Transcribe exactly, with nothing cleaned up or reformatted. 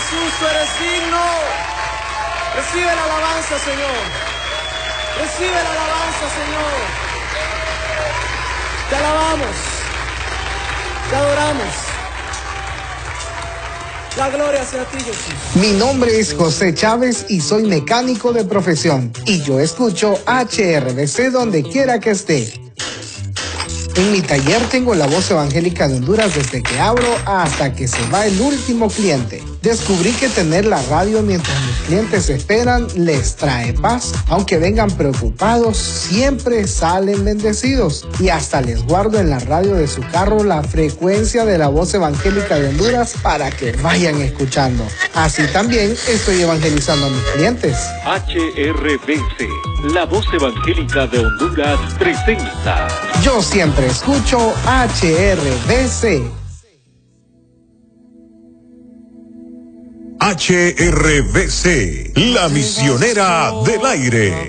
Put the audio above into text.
Jesús, tú eres digno. Recibe la alabanza, Señor. Recibe la alabanza, Señor. Te alabamos. Te adoramos. La gloria sea a ti, Jesús. Mi nombre es José Chávez y soy mecánico de profesión. Y yo escucho H R V C donde quiera que esté. En mi taller tengo la voz evangélica de Honduras desde que abro hasta que se va el último cliente. Descubrí que tener la radio mientras mis clientes esperan les trae paz. Aunque vengan preocupados, siempre salen bendecidos. Y hasta les guardo en la radio de su carro la frecuencia de la voz evangélica de Honduras para que vayan escuchando. Así también estoy evangelizando a mis clientes. H R V C, la voz evangélica de Honduras, presenta. Yo siempre escucho H R V C. H R V C, la misionera del aire.